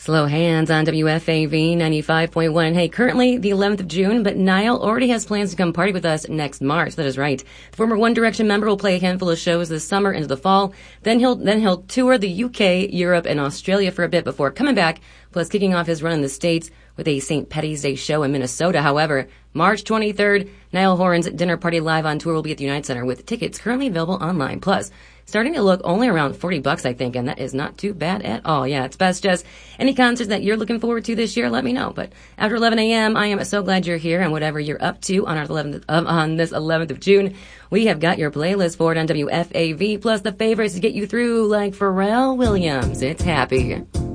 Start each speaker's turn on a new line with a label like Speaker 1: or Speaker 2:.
Speaker 1: Slow hands on WFAV 95.1. Hey, currently the 11th of June, but Niall already has plans to come party with us next March. That is right. The former One Direction member will play a handful of shows this summer into the fall. Then he'll tour the UK, Europe, and Australia for a bit before coming back, plus kicking off his run in the States with a St. Patty's Day show in Minnesota. However, March 23rd, Niall Horan's dinner party live on tour will be at the United Center with tickets currently available online. Plus, starting to look only around $40, I think, and that is not too bad at all. Yeah, it's best just any concerts that you're looking forward to this year, let me know. But after 11 a.m., I am so glad you're here, and whatever you're up to on on this 11th of June, we have got your playlist for it on WFAV, plus the favorites to get you through, like Pharrell Williams. It's happy.